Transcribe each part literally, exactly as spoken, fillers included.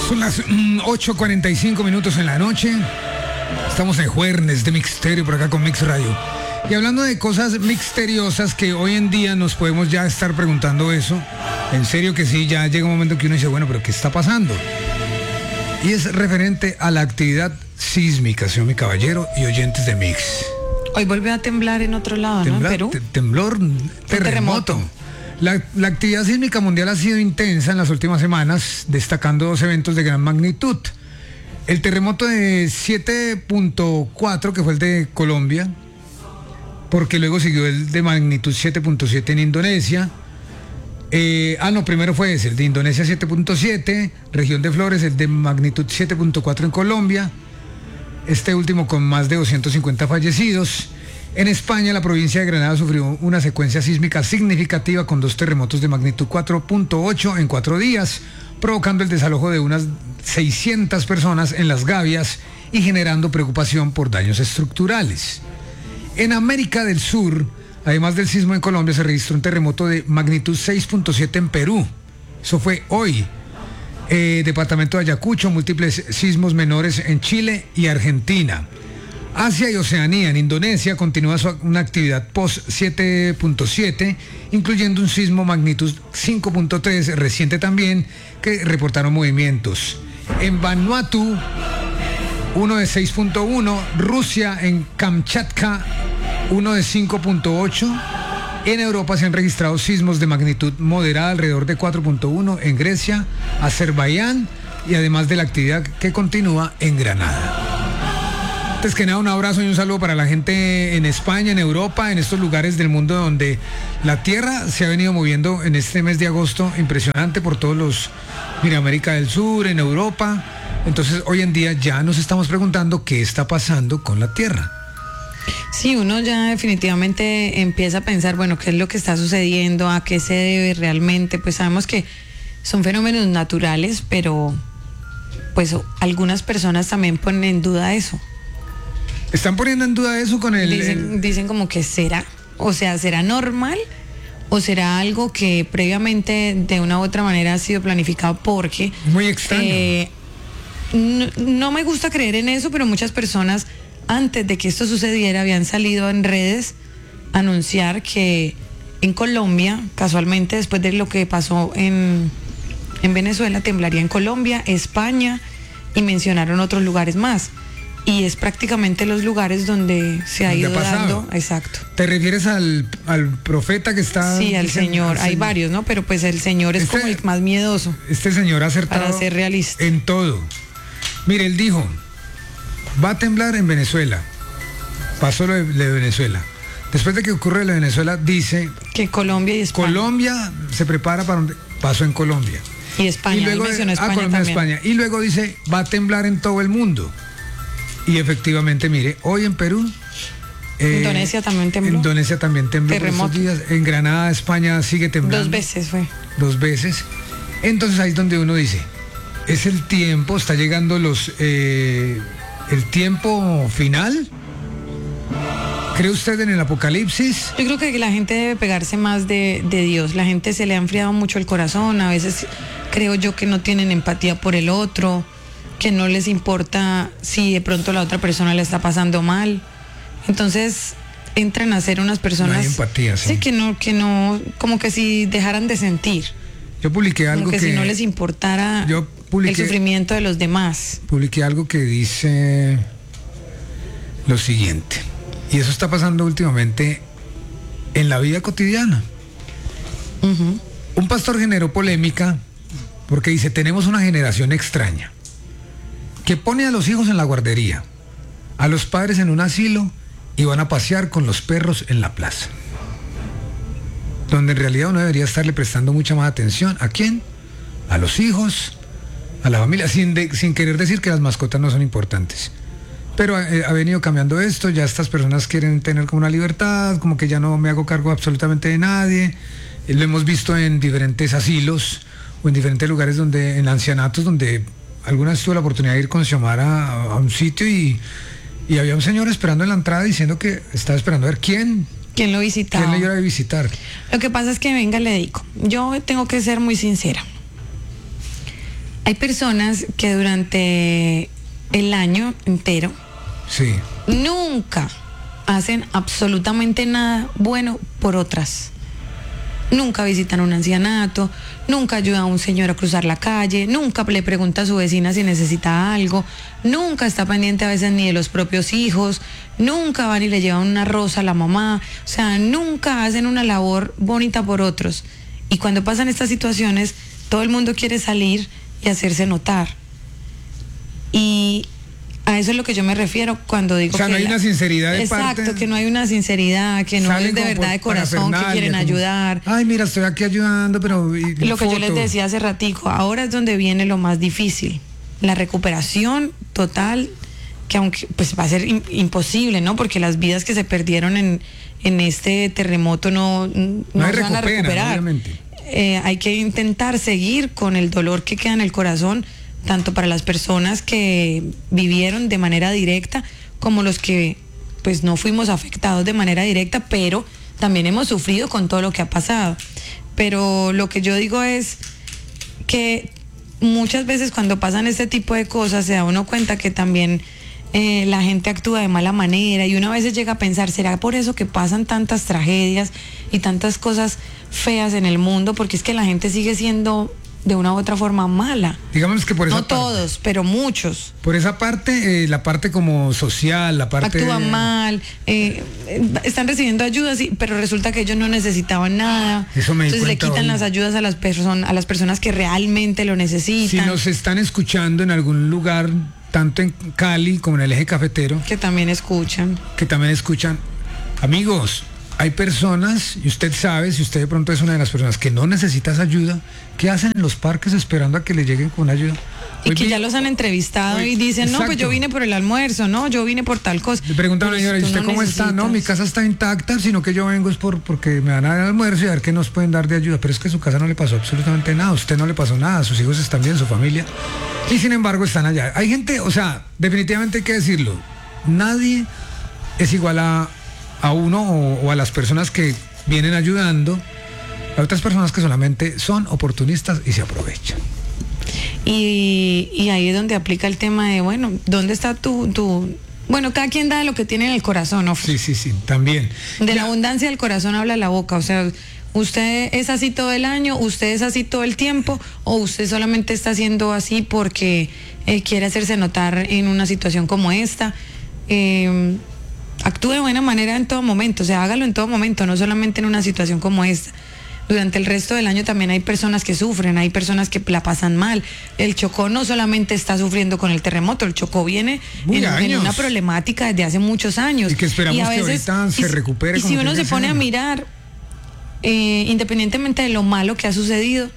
Son las mm, ocho cuarenta y cinco minutos en la noche. Estamos en Jueves de Misterio por acá con Mix Radio. Y hablando de cosas misteriosas que hoy en día nos podemos ya estar preguntando eso. En serio que sí, ya llega un momento que uno dice, bueno, pero ¿qué está pasando? Y es referente a la actividad sísmica, señor mi caballero y oyentes de Mix. Hoy volvió a temblar en otro lado, Temblar, ¿no? En Perú. Te, temblor, terremoto. terremoto. La, la actividad sísmica mundial ha sido intensa en las últimas semanas, destacando dos eventos de gran magnitud. El terremoto de siete punto cuatro, que fue el de Colombia, porque luego siguió el de magnitud siete punto siete en Indonesia. Eh, ah, no, primero fue ese, el de Indonesia siete punto siete, región de Flores, el de magnitud siete punto cuatro en Colombia. Este último con más de doscientos cincuenta fallecidos. En España, la provincia de Granada sufrió una secuencia sísmica significativa con dos terremotos de magnitud cuatro punto ocho en cuatro días, provocando el desalojo de unas seiscientas personas en Las Gavias y generando preocupación por daños estructurales. En América del Sur, además del sismo en Colombia, se registró un terremoto de magnitud seis punto siete en Perú. Eso fue hoy. Eh, departamento de Ayacucho, múltiples sismos menores en Chile y Argentina. Asia y Oceanía, en Indonesia, continúa su, una actividad post siete punto siete, incluyendo un sismo magnitud cinco punto tres, reciente también, que reportaron movimientos. En Vanuatu, uno de seis punto uno, Rusia, en Kamchatka, uno de cinco punto ocho. En Europa se han registrado sismos de magnitud moderada, alrededor de cuatro punto uno, en Grecia, Azerbaiyán, y además de la actividad que continúa en Granada. Antes que nada, un abrazo y un saludo para la gente en España, en Europa, en estos lugares del mundo donde la Tierra se ha venido moviendo en este mes de agosto, impresionante por todos los, mira, América del Sur, en Europa. Entonces, hoy en día ya nos estamos preguntando qué está pasando con la Tierra. Sí, uno ya definitivamente empieza a pensar, bueno, qué es lo que está sucediendo, a qué se debe realmente. Pues sabemos que son fenómenos naturales, pero pues algunas personas también ponen en duda eso. ¿Están poniendo en duda eso con el...? Dicen, el... dicen como que será, o sea, ¿será normal o será algo que previamente de una u otra manera ha sido planificado? Porque... Muy extraño. Eh, no, no me gusta creer en eso, pero muchas personas antes de que esto sucediera habían salido en redes a anunciar que en Colombia, casualmente después de lo que pasó en, en Venezuela, temblaría en Colombia, España, y mencionaron otros lugares más. Y es prácticamente los lugares donde se ha ido dando. Exacto. ¿Te refieres al, al profeta que está...? Sí, al señor. Hay varios, ¿no? Pero pues el señor es este, como el más miedoso. Este señor ha acertado para ser realista en todo. Mire, él dijo, va a temblar en Venezuela. Pasó lo de, de Venezuela. Después de que ocurre lo de Venezuela, dice... que Colombia y España. Colombia se prepara para donde pasó en Colombia. Y España, y luego, y mencionó España ah, Colombia, también. España. Y luego dice, va a temblar en todo el mundo. Y efectivamente, mire, hoy en Perú... Eh, Indonesia también tembló. Indonesia también tembló. Terremoto. Por estos días. En Granada, España sigue temblando. Dos veces fue. Dos veces. Entonces ahí es donde uno dice, es el tiempo, está llegando los... Eh, el tiempo final. ¿Cree usted en el apocalipsis? Yo creo que la gente debe pegarse más de, de Dios. La gente se le ha enfriado mucho el corazón. A veces creo yo que no tienen empatía por el otro, que no les importa si de pronto la otra persona le está pasando mal. Entonces entran a ser unas personas... No hay empatía, sí. Sí, que no, que no, como que si dejaran de sentir. Yo publiqué algo como que, que... si no les importara yo publiqué, el sufrimiento de los demás. Publiqué algo que dice lo siguiente, y eso está pasando últimamente en la vida cotidiana. Uh-huh. Un pastor generó polémica porque dice, tenemos una generación extraña que pone a los hijos en la guardería, a los padres en un asilo y van a pasear con los perros en la plaza. Donde en realidad uno debería estarle prestando mucha más atención. ¿A quién? A los hijos, a la familia, sin, de, sin querer decir que las mascotas no son importantes. Pero eh, ha venido cambiando esto, ya estas personas quieren tener como una libertad, como que ya no me hago cargo absolutamente de nadie. Eh, lo hemos visto en diferentes asilos o en diferentes lugares donde, en ancianatos, donde alguna vez tuve la oportunidad de ir con Xiomara a, a un sitio y, y había un señor esperando en la entrada diciendo que estaba esperando a ver quién. ¿Quién lo visitaba? ¿Quién le iba a visitar? Lo que pasa es que, venga, le digo, yo tengo que ser muy sincera. Hay personas que durante el año entero sí. nunca hacen absolutamente nada bueno por otras. Nunca visitan un ancianato, nunca ayuda a un señor a cruzar la calle, nunca le pregunta a su vecina si necesita algo, nunca está pendiente a veces ni de los propios hijos, nunca van y le llevan una rosa a la mamá, o sea, nunca hacen una labor bonita por otros. Y cuando pasan estas situaciones, todo el mundo quiere salir y hacerse notar. Y a eso es lo que yo me refiero cuando digo o sea, que no hay la, una sinceridad de exacto, parte, que no hay una sinceridad, que no es de verdad de corazón, que quieren como, ayudar. Ay, mira, estoy aquí ayudando, pero... Y, lo que foto. yo les decía hace ratico, ahora es donde viene lo más difícil, la recuperación total, que aunque pues va a ser in, imposible, ¿no? Porque las vidas que se perdieron en, en este terremoto no, no, no se van a recuperar. Obviamente. Eh, hay que intentar seguir con el dolor que queda en el corazón, tanto para las personas que vivieron de manera directa como los que pues no fuimos afectados de manera directa, pero también hemos sufrido con todo lo que ha pasado. Pero lo que yo digo es que muchas veces cuando pasan este tipo de cosas se da uno cuenta que también eh, la gente actúa de mala manera, y uno a veces llega a pensar, ¿será por eso que pasan tantas tragedias y tantas cosas feas en el mundo? Porque es que la gente sigue siendo de una u otra forma mala. Digamos que por esa no parte, todos, pero muchos. Por esa parte, eh, la parte como social, la parte... Actúan mal, eh, están recibiendo ayudas, pero resulta que ellos no necesitaban nada. Eso me di Entonces le quitan hoy. las ayudas a las, personas a las personas que realmente lo necesitan. Si nos están escuchando en algún lugar, tanto en Cali como en el eje cafetero, que también escuchan. Que también escuchan. Amigos, hay personas, y usted sabe, si usted de pronto es una de las personas que no necesita esa ayuda, ¿qué hacen en los parques esperando a que le lleguen con ayuda? Y Hoy que vi, ya los han entrevistado hoy, y dicen, exacto. no, pues yo vine por el almuerzo, no, yo vine por tal cosa. Le preguntan a la señora, ¿y usted no cómo necesitas. está? No, mi casa está intacta, sino que yo vengo es por porque me van a dar almuerzo y a ver qué nos pueden dar de ayuda. Pero es que su casa no le pasó absolutamente nada, a usted no le pasó nada, sus hijos están bien, su familia. Y sin embargo están allá. Hay gente, o sea, definitivamente hay que decirlo, nadie es igual a, a uno o, o a las personas que vienen ayudando. Hay otras personas que solamente son oportunistas y se aprovechan. Y, y ahí es donde aplica el tema de, bueno, ¿dónde está tu, tu... Bueno, cada quien da de lo que tiene en el corazón, ¿no? Sí, sí, sí, también. De ya. La abundancia del corazón habla la boca, o sea, usted es así todo el año, usted es así todo el tiempo, o usted solamente está haciendo así porque eh, quiere hacerse notar en una situación como esta. Eh, actúe de buena manera en todo momento, o sea, hágalo en todo momento, no solamente en una situación como esta. Durante el resto del año también hay personas que sufren, hay personas que la pasan mal. El Chocó no solamente está sufriendo con el terremoto, el Chocó viene en, en una problemática desde hace muchos años. Y que esperamos y a veces, que ahorita se recupere. Y si uno se pone a mirar, eh, independientemente de lo malo que ha sucedido,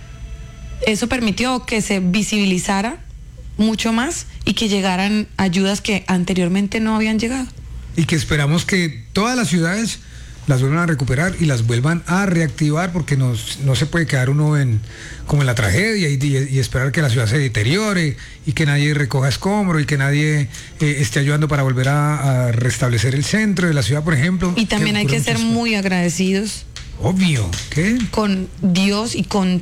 eso permitió que se visibilizara mucho más y que llegaran ayudas que anteriormente no habían llegado. Y que esperamos que todas las ciudades las vuelvan a recuperar y las vuelvan a reactivar, porque no, no se puede quedar uno en como en la tragedia y, y, y esperar que la ciudad se deteriore y que nadie recoja escombro y que nadie eh, esté ayudando para volver a, a restablecer el centro de la ciudad, por ejemplo. Y también que hay que ser cosas. muy agradecidos. Obvio, ¿qué? Con Dios y con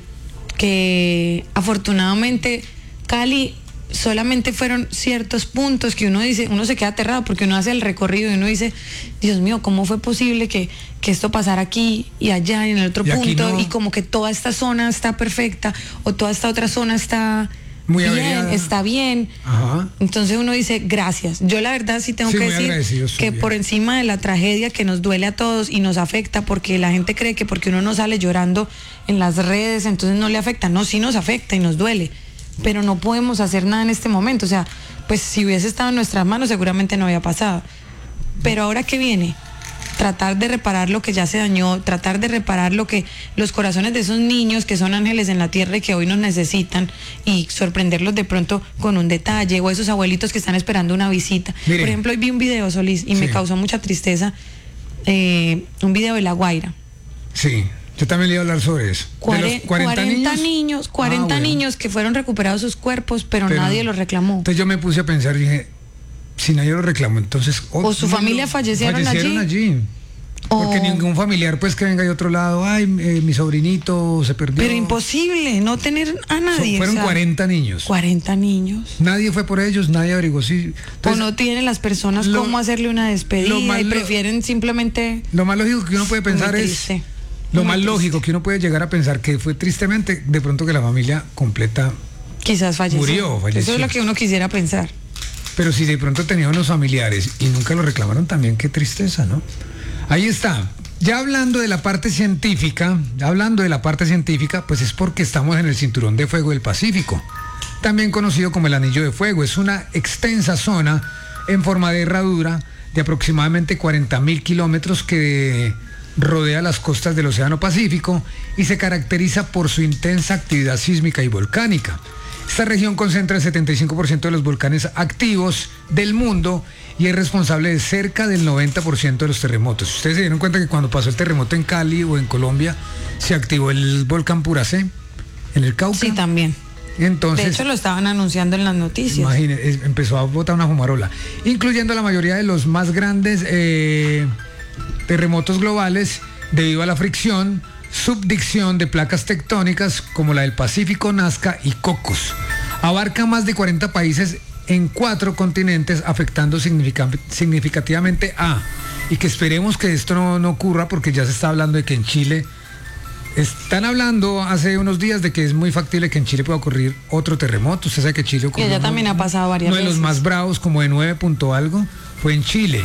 que afortunadamente Cali solamente fueron ciertos puntos que uno dice, uno se queda aterrado porque uno hace el recorrido y uno dice, Dios mío, ¿cómo fue posible que, que esto pasara aquí y allá y en el otro y punto? No. Y como que toda esta zona está perfecta o toda esta otra zona está muy bien, averiada. está bien. Ajá. Entonces uno dice, gracias. Yo la verdad sí tengo sí, que decir que bien. por encima de la tragedia que nos duele a todos y nos afecta, porque la gente cree que porque uno no sale llorando en las redes, entonces no le afecta. No, sí nos afecta y nos duele, pero no podemos hacer nada en este momento. O sea, pues si hubiese estado en nuestras manos seguramente no había pasado. Pero ahora que viene, tratar de reparar lo que ya se dañó, tratar de reparar lo que los corazones de esos niños que son ángeles en la tierra y que hoy nos necesitan, y sorprenderlos de pronto con un detalle, o esos abuelitos que están esperando una visita. Mire. Por ejemplo, hoy vi un video, Solís, y sí. me causó mucha tristeza, eh, un video de La Guaira. Sí. Yo también le iba a hablar sobre eso. Cuare, de los cuarenta, cuarenta niños, niños cuarenta ah, bueno. niños que fueron recuperados sus cuerpos, pero, pero nadie los reclamó. Entonces yo me puse a pensar y dije, si nadie los reclamó, entonces... O, o su familia fallecieron, fallecieron allí. allí. Porque ningún familiar pues que venga de otro lado, ay, eh, mi sobrinito se perdió. Pero imposible no tener a nadie. So, fueron o sea, cuarenta niños. cuarenta niños. Nadie fue por ellos, nadie averiguó si... Entonces, o no tienen las personas lo, cómo hacerle una despedida y lo, prefieren simplemente... Lo más lógico que uno puede pensar es... Lo muy más triste. Lógico que uno puede llegar a pensar que fue tristemente de pronto que la familia completa... Quizás falleció. Murió, falleció. Eso es lo que uno quisiera pensar. Pero si de pronto tenía unos familiares y nunca lo reclamaron también, qué tristeza, ¿no? Ahí está. Ya hablando de la parte científica, ya hablando de la parte científica, pues es porque estamos en el cinturón de fuego del Pacífico, también conocido como el Anillo de Fuego. Es una extensa zona en forma de herradura de aproximadamente cuarenta mil kilómetros que rodea las costas del Océano Pacífico y se caracteriza por su intensa actividad sísmica y volcánica. Esta región concentra el setenta y cinco por ciento de los volcanes activos del mundo y es responsable de cerca del noventa por ciento de los terremotos. Ustedes se dieron cuenta que cuando pasó el terremoto en Cali o en Colombia, se activó el volcán Puracé en el Cauca. Sí, también. Entonces, de hecho, lo estaban anunciando en las noticias. Imagínense, empezó a botar una fumarola, incluyendo la mayoría de los más grandes eh, terremotos globales debido a la fricción, subdicción de placas tectónicas como la del Pacífico, Nazca y Cocos. Abarca más de cuarenta países en cuatro continentes, afectando significativamente a, y que esperemos que esto no, no ocurra, porque ya se está hablando de que en Chile, están hablando hace unos días de que es muy factible que en Chile pueda ocurrir otro terremoto. Usted sabe que Chile ocurrió, que ya también ha pasado varias uno de veces. los más bravos, como de nueve punto algo, fue en Chile.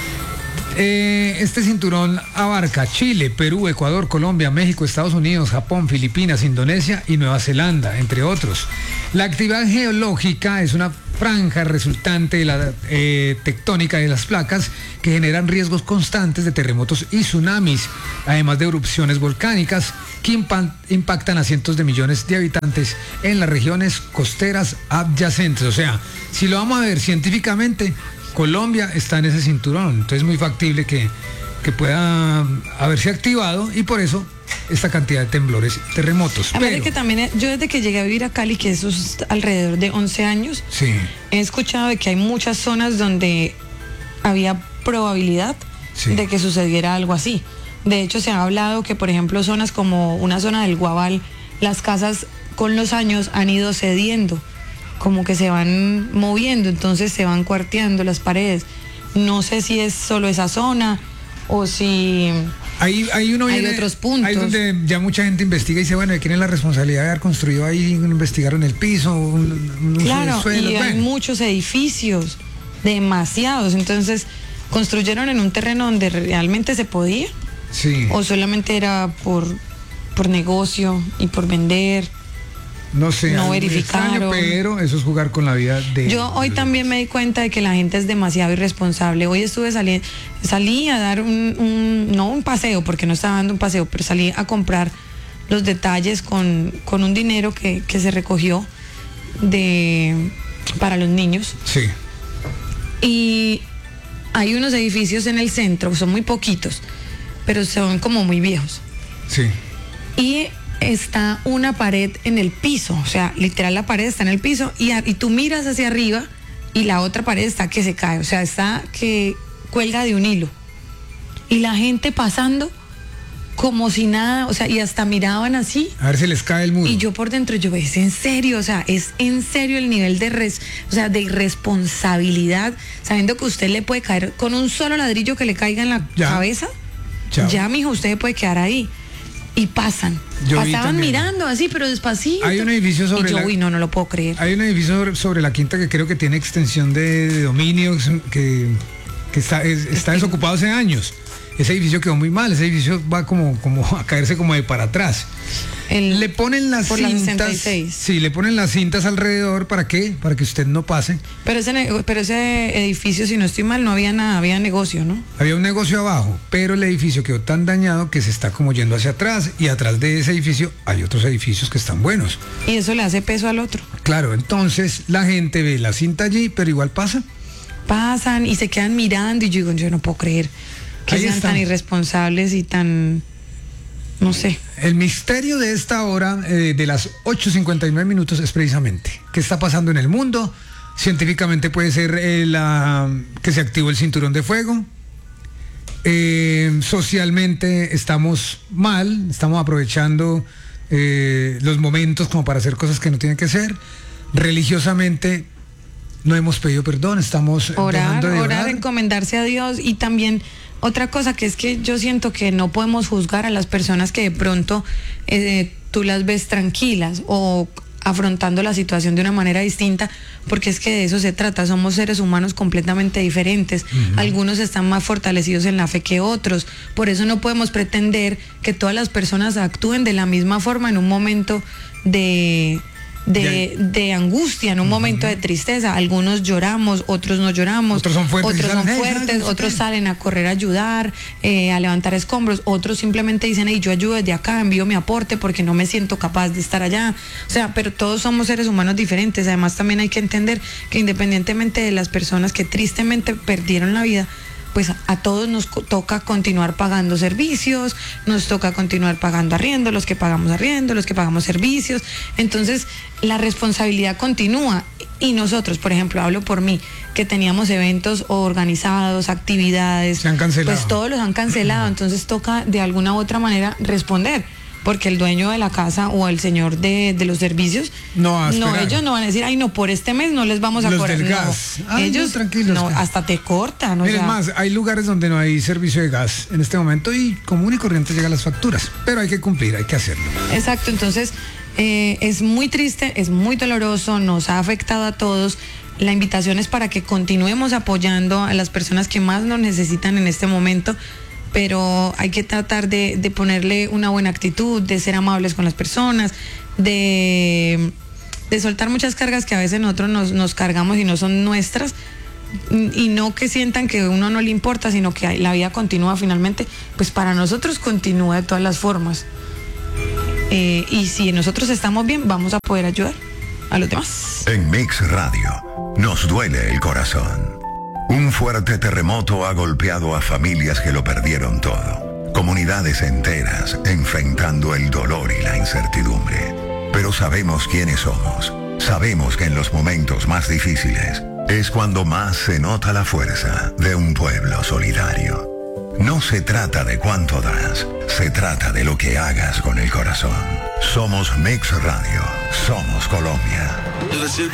Eh, este cinturón abarca Chile, Perú, Ecuador, Colombia, México, Estados Unidos, Japón, Filipinas, Indonesia y Nueva Zelanda, entre otros. La actividad geológica es una franja resultante de la eh, tectónica de las placas que generan riesgos constantes de terremotos y tsunamis, además de erupciones volcánicas que impa- impactan a cientos de millones de habitantes en las regiones costeras adyacentes. O sea, si lo vamos a ver científicamente, Colombia está en ese cinturón, entonces es muy factible que, que pueda haberse activado y por eso esta cantidad de temblores y terremotos. A ver, que también yo desde que llegué a vivir a Cali, que eso es alrededor de once años, sí, he escuchado de que hay muchas zonas donde había probabilidad sí. de que sucediera algo así. De hecho, se ha hablado que, por ejemplo, zonas como una zona del Guabal, las casas con los años han ido cediendo, como que se van moviendo, entonces se van cuarteando las paredes. No sé si es solo esa zona o si ahí, ahí uno viene, hay otros puntos. Ahí donde ya mucha gente investiga y dice, bueno, ¿de quién es la responsabilidad de haber construido ahí? Investigaron el piso, un, un uso claro, de suelo. Y bueno. hay muchos edificios, demasiados, entonces construyeron en un terreno donde realmente se podía. Sí. O solamente era por, por negocio y por vender. No sé, no verificaron, pero eso es jugar con la vida de... Yo hoy de también me di cuenta de que la gente es demasiado irresponsable. Hoy estuve saliendo, salí a dar un, un, no un paseo, porque no estaba dando un paseo, pero salí a comprar los detalles con, con un dinero que, que se recogió de para los niños. Sí. Y hay unos edificios en el centro, son muy poquitos, pero son como muy viejos. Sí. Y está una pared en el piso, o sea, literal la pared está en el piso y, a, y tú miras hacia arriba y la otra pared está que se cae, o sea, está que cuelga de un hilo. Y la gente pasando como si nada, o sea, y hasta miraban así. A ver si les cae el muro. Y yo por dentro, yo, es en serio, o sea, es en serio el nivel de, res, o sea, de irresponsabilidad, sabiendo que usted le puede caer con un solo ladrillo que le caiga en la ya. cabeza. Chao. Ya, mijo, usted puede quedar ahí. Y pasan. Yo Pasaban mirando así, pero despacito. Hay un edificio sobre y yo, la, uy, no, no lo puedo creer. Hay un edificio sobre, sobre la Quinta que creo que tiene extensión de, de dominio, que, que está, es, está desocupado hace años. Ese edificio quedó muy mal, ese edificio va como, como a caerse como de para atrás. El, le ponen las por cintas. La sesenta y seis. Sí, le ponen las cintas alrededor, ¿para qué? Para que usted no pase. Pero ese, pero ese edificio, si no estoy mal, no había nada, había negocio, ¿no? Había un negocio abajo, pero el edificio quedó tan dañado que se está como yendo hacia atrás y atrás de ese edificio hay otros edificios que están buenos. Y eso le hace peso al otro. Claro, entonces la gente ve la cinta allí, pero igual pasa. Pasan y se quedan mirando y yo digo, yo no puedo creer que Ahí sean está. tan irresponsables y tan... No sé. El misterio de esta hora, eh, de las ocho cincuenta y nueve minutos, es precisamente qué está pasando en el mundo. Científicamente puede ser eh, la, que se activó el cinturón de fuego, Eh, socialmente estamos mal, estamos aprovechando eh, los momentos como para hacer cosas que no tienen que ser. Religiosamente no hemos pedido perdón, estamos orar, dejando de orar. orar, encomendarse a Dios. Y también otra cosa que es que yo siento que no podemos juzgar a las personas que de pronto eh, tú las ves tranquilas o afrontando la situación de una manera distinta, porque es que de eso se trata, somos seres humanos completamente diferentes, uh-huh. Algunos están más fortalecidos en la fe que otros, por eso no podemos pretender que todas las personas actúen de la misma forma en un momento de... De, de angustia, en un uh-huh. momento de tristeza. Algunos lloramos, otros no lloramos, otros son fuertes, otros, salen, son fuertes, hey, otros salen a correr a ayudar, eh, a levantar escombros, otros simplemente dicen, hey, yo ayudo desde acá, envío mi aporte porque no me siento capaz de estar allá. O sea, pero todos somos seres humanos diferentes. Además también hay que entender que independientemente de las personas que tristemente perdieron la vida, pues a todos nos co- toca continuar pagando servicios, nos toca continuar pagando arriendo, los que pagamos arriendo, los que pagamos servicios. Entonces, la responsabilidad continúa. Y nosotros, por ejemplo, hablo por mí, que teníamos eventos organizados, actividades. Se han cancelado. Pues todos los han cancelado. Entonces, toca de alguna u otra manera responder. Porque el dueño de la casa o el señor de, de los servicios, no, no, ellos no van a decir, ay, no, por este mes no les vamos a los cobrar. Del no, gas. Ay, ellos, no, tranquilos. no, hasta te cortan. Miren, o sea, más, hay lugares donde no hay servicio de gas en este momento y común y corriente llegan las facturas, pero hay que cumplir, hay que hacerlo. Exacto, entonces eh, es muy triste, es muy doloroso, nos ha afectado a todos. La invitación es para que continuemos apoyando a las personas que más nos necesitan en este momento, pero hay que tratar de, de ponerle una buena actitud, de ser amables con las personas, de, de soltar muchas cargas que a veces nosotros nos, nos cargamos y no son nuestras, y no que sientan que a uno no le importa, sino que la vida continúa finalmente, pues para nosotros continúa de todas las formas. Eh, y si nosotros estamos bien, vamos a poder ayudar a los demás. En Mix Radio, nos duele el corazón. Un fuerte terremoto ha golpeado a familias que lo perdieron todo. Comunidades enteras enfrentando el dolor y la incertidumbre. Pero sabemos quiénes somos. Sabemos que en los momentos más difíciles es cuando más se nota la fuerza de un pueblo solidario. No se trata de cuánto das, se trata de lo que hagas con el corazón. Somos Mix Radio, somos Colombia.